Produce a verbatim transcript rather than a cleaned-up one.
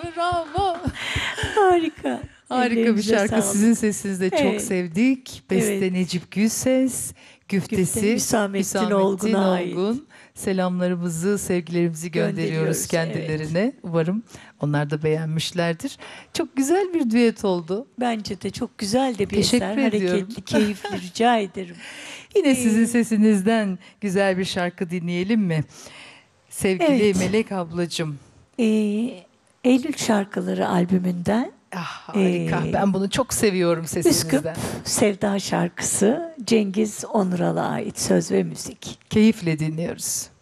Bravo. Harika. Harika bir Ellerinize şarkı. sağlık. Sizin sesinizde çok Evet. sevdik. Beste Evet. Necip Gülses, güftesi Güfte Hüsamettin Olgun'a ait. Olgun. Selamlarımızı, sevgilerimizi gönderiyoruz Gönderiyoruz, kendilerine. Umarım onlar da beğenmişlerdir. Çok güzel bir düet oldu. Bence de çok güzel de bir Teşekkür eser. ediyorum. Hareketli, keyifli, rica ederim. Yine sizin Ee, sesinizden güzel bir şarkı dinleyelim mi? Sevgili Evet. Melek ablacığım. Ee, Eylül Şarkıları albümünden Ah, harika. Ee, Ben bunu çok seviyorum Üsküp sesinizden. Sevda şarkısı Cengiz Onural'a ait söz ve müzik. Keyifle dinliyoruz.